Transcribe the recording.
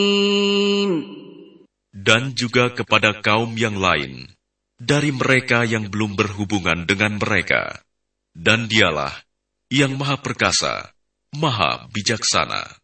Dan juga kepada kaum yang lain dari mereka yang belum berhubungan dengan mereka. Dan dialah yang Maha Perkasa, Maha Bijaksana.